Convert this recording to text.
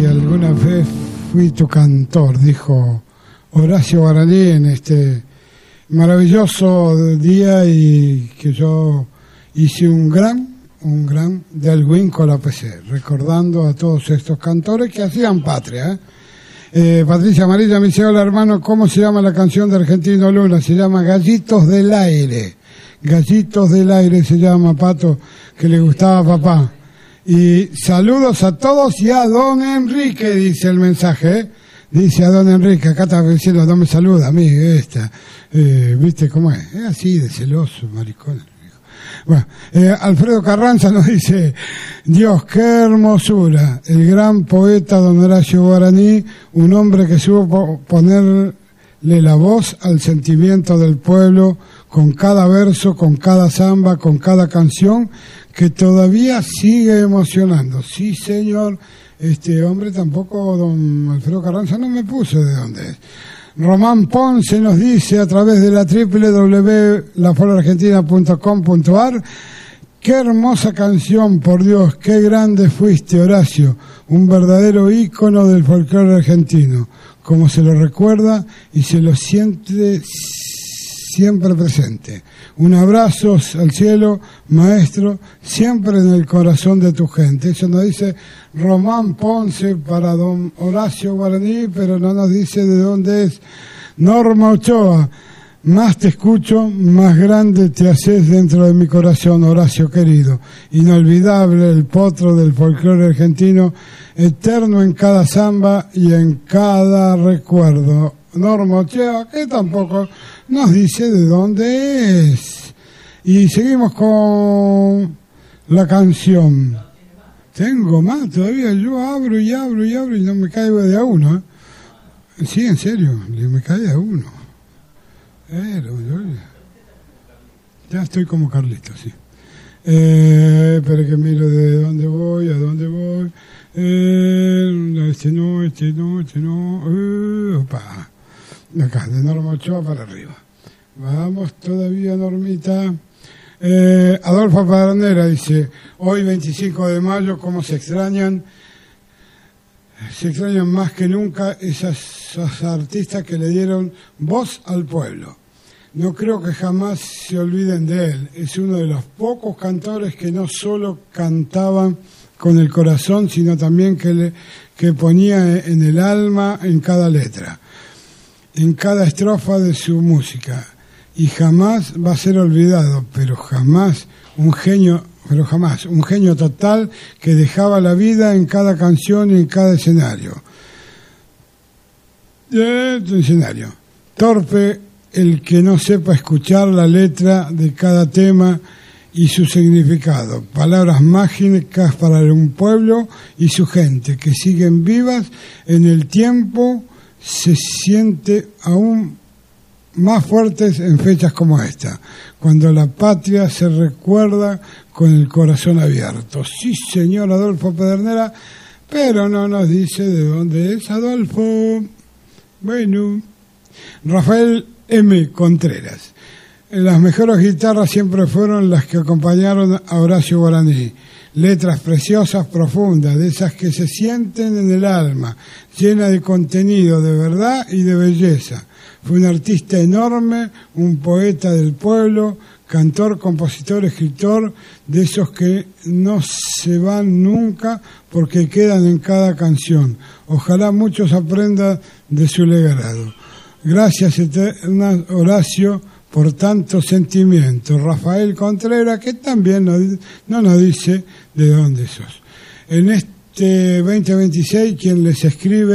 si alguna vez fui tu cantor, dijo Horacio Guaraní en este maravilloso día, y que yo hice un gran del Winkle APC, recordando a todos estos cantores que hacían patria. Patricia Amarilla me dice: hola hermano, ¿cómo se llama la canción de Argentino Luna? Se llama Gallitos del Aire. Gallitos del Aire se llama, Pato, que le gustaba a papá. Y saludos a todos y a don Enrique, dice el mensaje, dice a don Enrique, acá está diciendo, no me saluda a mí, ¿viste cómo es? Es así de celoso, maricón. Bueno, Alfredo Carranza nos dice: Dios, qué hermosura, el gran poeta don Horacio Guaraní, un hombre que supo ponerle la voz al sentimiento del pueblo, con cada verso, con cada samba, con cada canción, que todavía sigue emocionando. Sí, señor, este hombre tampoco, don Alfredo Carranza, no me puso de dónde es. Román Ponce nos dice a través de la www.lafolargentina.com.ar: qué hermosa canción, por Dios, qué grande fuiste, Horacio, un verdadero ícono del folclore argentino, como se lo recuerda y se lo siente siempre presente. Un abrazo al cielo, maestro, siempre en el corazón de tu gente. Eso nos dice Román Ponce para don Horacio Guaraní, pero no nos dice de dónde es. Norma Ochoa: más te escucho, más grande te haces dentro de mi corazón, Horacio querido. Inolvidable, el potro del folclore argentino, eterno en cada samba y en cada recuerdo. Norma Ochoa, que tampoco nos dice de dónde es. Y seguimos con la canción. Tengo más todavía, yo abro y no me caigo de a uno. Sí, en serio, me cae de a uno. Ya estoy como Carlito, sí. Pero que miro de dónde voy, a dónde voy. Este no. Opa. Acá, de Norma Ochoa para arriba. Vamos todavía, Normita. Adolfo Padernera dice: hoy 25 de mayo, ¿cómo se extrañan? Se extrañan más que nunca esos artistas que le dieron voz al pueblo. No creo que jamás se olviden de él. Es uno de los pocos cantores que no solo cantaban con el corazón, sino también que ponía en el alma en cada letra, en cada estrofa de su música. Y jamás va a ser olvidado, pero jamás un genio total, que dejaba la vida en cada canción y en cada escenario. Torpe el que no sepa escuchar la letra de cada tema y su significado. Palabras mágicas para un pueblo y su gente, que siguen vivas en el tiempo, se siente aún más fuertes en fechas como esta, cuando la patria se recuerda con el corazón abierto. Sí, señor Adolfo Pedernera, pero no nos dice de dónde es Adolfo. Bueno, Rafael M. Contreras: las mejores guitarras siempre fueron las que acompañaron a Horacio Guaraní. Letras preciosas, profundas, de esas que se sienten en el alma, llenas de contenido, de verdad y de belleza. Fue un artista enorme, un poeta del pueblo, cantor, compositor, escritor, de esos que no se van nunca porque quedan en cada canción. Ojalá muchos aprendan de su legado. Gracias, eterna Horacio, por tanto sentimiento. Rafael Contreras, que también no nos dice de dónde sos. En este 2026, quien les escribe